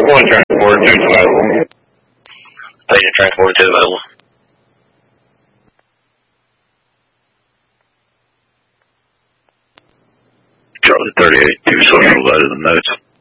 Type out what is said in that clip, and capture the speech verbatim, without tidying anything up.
One transport, two available. Agent transport, two available. Charlie thirty-eight, two social, that is the notes.